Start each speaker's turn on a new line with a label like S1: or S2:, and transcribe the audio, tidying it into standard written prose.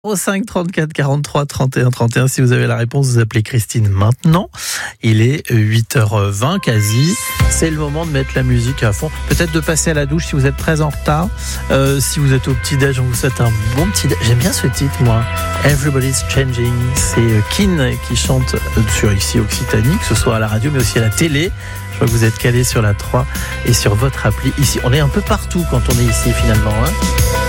S1: 05 34 43 31 31. Si vous avez la réponse, vous appelez Christine maintenant. Il est 8h20 quasi. C'est le moment de mettre la musique à fond. Peut-être de passer à la douche si vous êtes très en retard. Si vous êtes au petit-déj, on vous souhaite un bon petit-déj. J'aime bien ce titre, moi. Everybody's Changing. C'est Keane qui chante sur ici Occitanie, que ce soit à la radio mais aussi à la télé. Je vois que vous êtes calés sur la 3 et sur votre appli. Ici, on est un peu partout quand on est ici finalement, hein.